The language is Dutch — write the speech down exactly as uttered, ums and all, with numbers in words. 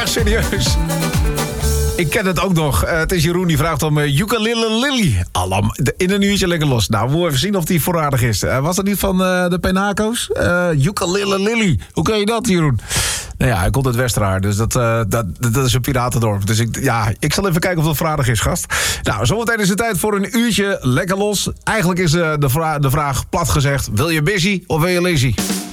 serieus. Ik ken het ook nog. Uh, het is Jeroen die vraagt om uh, Ukulele Lily. Allam, in een uurtje lekker los. Nou, we moeten even zien of die voorradig is. Uh, was dat niet van uh, de Penaco's? Uh, Ukulele Lily. Hoe ken je dat, Jeroen? Nou ja, hij komt uit Westerhaar, dus dat, uh, dat, dat is een piratendorp. Dus ik, ja, ik zal even kijken of dat voorradig is, gast. Nou, zometeen is het tijd voor een uurtje lekker los. Eigenlijk is uh, de, vra- de vraag plat gezegd, wil je busy of wil je lazy?